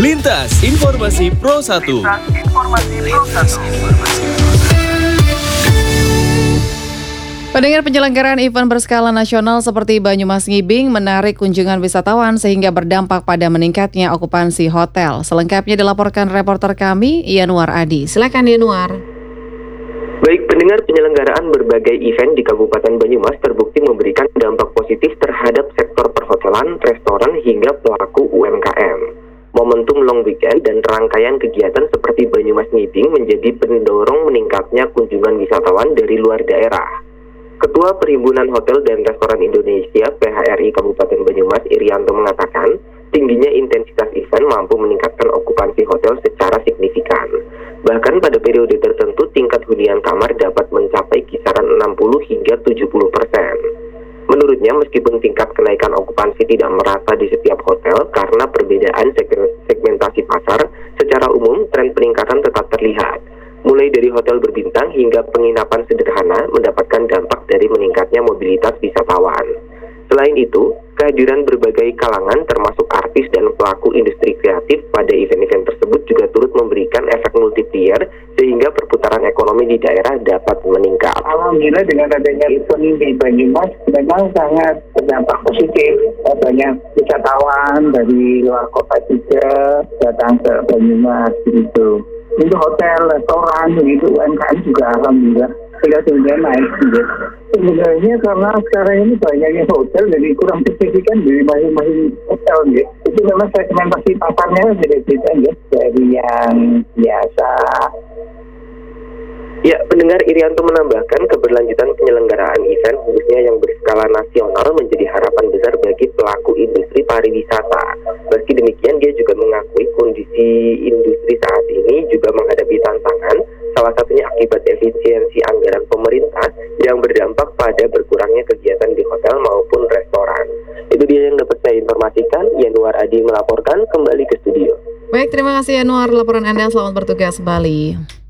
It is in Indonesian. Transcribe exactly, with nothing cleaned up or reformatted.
Lintas Informasi Pro satu. Pendengar, penyelenggaraan event berskala nasional seperti Banyumas Ngibing menarik kunjungan wisatawan sehingga berdampak pada meningkatnya okupansi hotel. Selengkapnya dilaporkan reporter kami, Yanuar Adi. Silakan Yanuar. Baik pendengar, penyelenggaraan berbagai event di Kabupaten Banyumas terbukti memberikan dampak positif terhadap sektor perhotelan, restoran, hingga pelaku U M K M. Momentum long weekend dan rangkaian kegiatan seperti Banyumas Ngibing menjadi pendorong meningkatnya kunjungan wisatawan dari luar daerah. Ketua Perhimpunan Hotel dan Restoran Indonesia P H R I Kabupaten Banyumas, Irianto, mengatakan tingginya intensitas event mampu meningkatkan okupansi hotel secara signifikan. Bahkan pada periode tertentu tingkat hunian kamar dapat mencapai kisaran enam puluh hingga tujuh puluh persen. Menurutnya, meskipun tingkat kenaikan okupansi tidak merata di setiap hotel karena perbedaan segmentasi pasar, secara umum tren peningkatan tetap terlihat. Mulai dari hotel berbintang hingga penginapan sederhana mendapatkan dampak dari meningkatnya mobilitas wisatawan. Selain itu, kehadiran berbagai kalangan termasuk artis dan pelaku industri kreatif pada event-event tersebut juga turut memberikan efek multiplier sehingga perputaran ekonomi di daerah dapat meningkat. Alhamdulillah dengan adanya event di Banyumas memang sangat berdampak positif. Banyak wisatawan dari luar kota juga datang ke Banyumas gitu. Untuk hotel, restoran, begitu U M K M juga alhamdulillah tidak sebenarnya naik gitu. Sebenarnya karena sekarang ini banyaknya hotel jadi kurang signifikan dari masing-masing hotel gitu. Itu memang segmentasi pasarnya beda-beda ya, dari yang biasa. Ya, pendengar, Irianto menambahkan keberlanjutan penyelenggaraan event khususnya yang berskala nasional menjadi harapan besar bagi pelaku industri pariwisata. Meski demikian, dia juga mengakui kondisi industri saat ini juga menghadapi tantangan, salah satunya akibat efisiensi anggaran pemerintah yang berdampak pada berkurangnya kegiatan di hotel maupun restoran. Itu dia yang dapat saya informasikan. Yanuar Adi melaporkan, kembali ke studio. Baik, terima kasih Yanuar, laporan Anda. Selamat bertugas kembali.